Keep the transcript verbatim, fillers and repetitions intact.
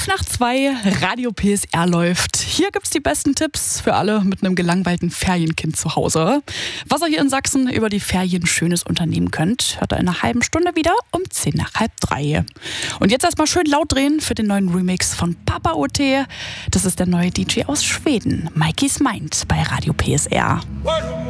Fünf nach zwei, Radio P S R läuft. Hier gibt's die besten Tipps für alle mit einem gelangweilten Ferienkind zu Hause. Was ihr hier in Sachsen über die Ferien Schönes unternehmen könnt, hört ihr in einer halben Stunde wieder um zehn nach halb drei. Und jetzt erstmal schön laut drehen für den neuen Remix von Papa O T. Das ist der neue D J aus Schweden, Mikey's Mind bei Radio P S R.